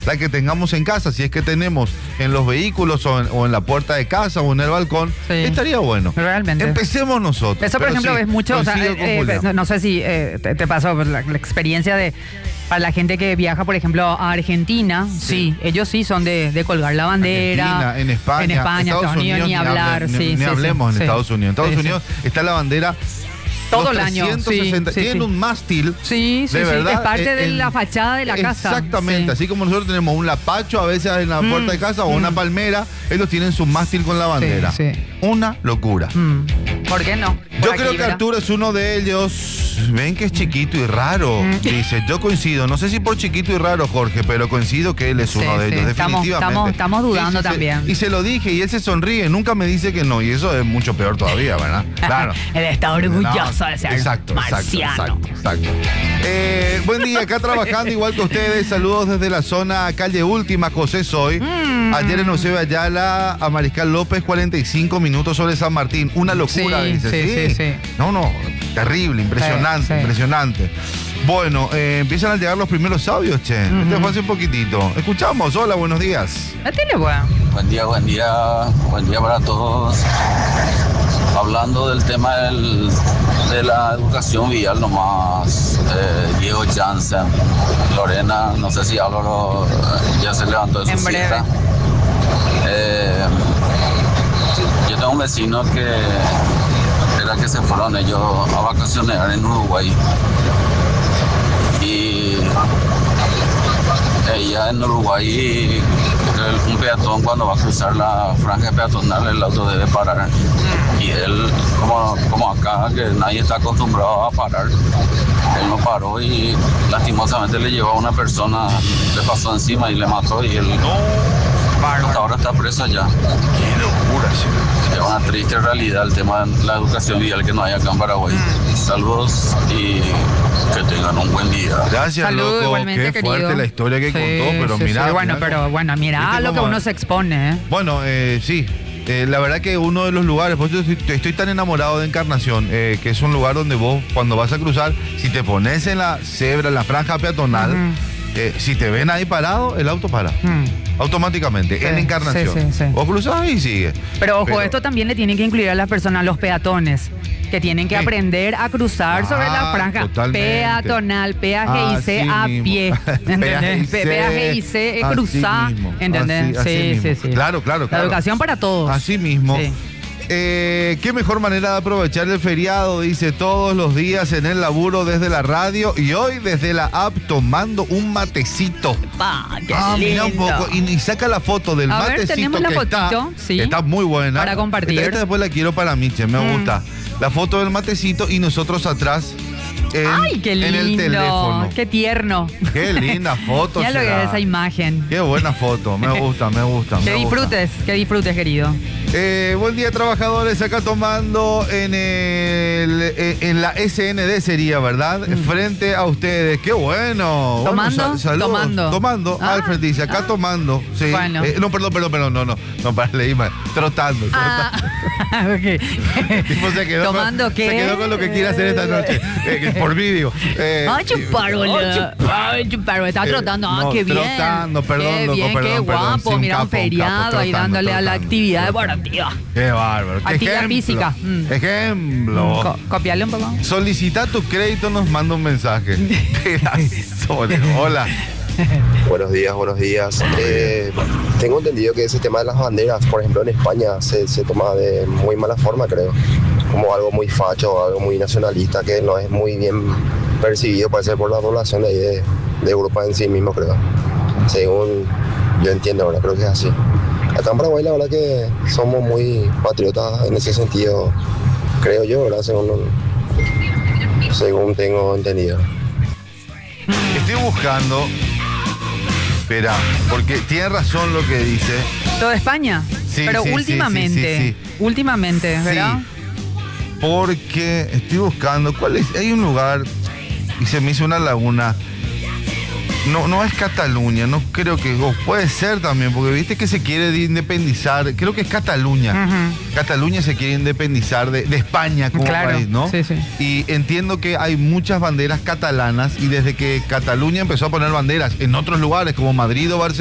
la que tengamos en casa, si es que tenemos en los vehículos o en la puerta de casa o en el balcón, estaría bueno. Realmente. Empecemos nosotros. Eso, por ejemplo, es mucho, o sea, no sé si te pasó la experiencia de... Para la gente que viaja, por ejemplo, a Argentina, sí ellos sí son de colgar la bandera. Argentina, en España, Estados Unidos, ni hablar. Ni hablemos en Estados Unidos. En Estados Unidos está la bandera todo el año. Tienen un mástil. De verdad, es parte de la fachada de la casa. Exactamente. Así como nosotros tenemos un lapacho a veces en la puerta de casa o una palmera, ellos tienen su mástil con la bandera. Una locura. ¿Por qué no? Yo creo que Arturo es uno de ellos. Ven que es chiquito y raro. Dice, yo coincido. No sé si por chiquito y raro, Jorge, pero coincido que él es uno de ellos, definitivamente. Estamos dudando también. Y se lo dije y él se sonríe. Nunca me dice que no. Y eso es mucho peor todavía, ¿verdad? Claro. Él está orgulloso de ser marciano. Exacto. Buen día, acá trabajando igual que ustedes. Saludos desde la zona Calle Última, José Soy. Ayer en Eusebio Ayala, a Mariscal López, 45 minutos sobre San Martín. Una locura, dice. Sí. No, terrible, impresionante. Bueno, empiezan a llegar los primeros audios, che. Esto fue hace un poquitito. Escuchamos, hola, buenos días. Buen día para todos. Hablando del tema de la educación vial nomás, Diego Jansen, Lorena, no sé si Álvaro ya se levantó de su siesta. Yo tengo un vecino que era que se fueron ellos a vacacionar en Uruguay. Y ella en Uruguay, un peatón cuando va a cruzar la franja peatonal, el auto debe parar. Y él, como acá, que nadie está acostumbrado a parar, él no paró y lastimosamente le llevó a una persona, le pasó encima y le mató y él hasta ahora está preso ya. Qué locura, sí. Es una triste realidad el tema de la educación vial que no hay acá en Paraguay. Saludos y que tengan un buen día. Gracias, Saludos, loco. Qué querido. fuerte la historia que contó, pero mirá. Mira lo que uno se expone, Bueno, sí. La verdad que uno de los lugares, por eso estoy tan enamorado de Encarnación, que es un lugar donde vos, cuando vas a cruzar, si te pones en la cebra, en la franja peatonal, si te ven ahí parado, el auto para. Automáticamente, en Encarnación. Vos cruzás y sigue. Pero ojo, esto también le tiene que incluir a las personas, los peatones, que tienen que aprender a cruzar sobre la franja peatonal, peaje y C a pie. ¿Entendés? Peaje y C, cruzar. ¿Entendés? Sí. Claro. La educación para todos. Así mismo. Sí. Qué mejor manera de aprovechar el feriado, dice, todos los días en el laburo desde la radio y hoy desde la app tomando un matecito. Qué lindo. Mira un poco y saca la foto del matecito que está muy buena. Para compartir. Esta después la quiero para mí, che, me gusta. La foto del matecito y nosotros atrás qué lindo. en el teléfono. Qué tierno. Qué linda foto. Ya lo que es esa imagen. Qué buena foto, me gusta. Que disfrutes, querido. Buen día, trabajadores, acá tomando en la SND sería, ¿verdad? Frente a ustedes. ¡Qué bueno! ¿Tomando? Tomando. Alfred dice, acá tomando. Sí. Bueno. No, perdón. No, para leí mal. Trotando. Okay. Tipo, se quedó con lo que quiere hacer esta noche. Por vídeo. Chuparo. Está trotando. Qué bien. Trotando, perdón. Qué guapo. Mira, un feriado ahí dándole a la actividad deportiva. Qué bárbaro. Actividad física. Ejemplo. Copiarle un poco. Solicita tu crédito, nos manda un mensaje. Hola. Buenos días. Tengo entendido que ese tema de las banderas, por ejemplo, en España se toma de muy mala forma, creo. Como algo muy facho, algo muy nacionalista, que no es muy bien percibido, puede ser por la población de ahí de Europa en sí mismo, creo. Según yo entiendo, ahora creo que es así. Acá en Paraguay la verdad que somos muy patriotas en ese sentido, creo yo, ¿verdad? Según tengo entendido. Estoy buscando, espera, porque tiene razón lo que dice. ¿Todo España? Sí, pero últimamente, ¿verdad? Sí, porque estoy buscando, ¿cuál es? Hay un lugar y se me hizo una laguna. No es Cataluña, no creo que... puede ser también, porque viste que se quiere independizar, creo que es Cataluña. Cataluña se quiere independizar de España como país, ¿no? Sí, sí. Y entiendo que hay muchas banderas catalanas y desde que Cataluña empezó a poner banderas en otros lugares como Madrid o Barcelona,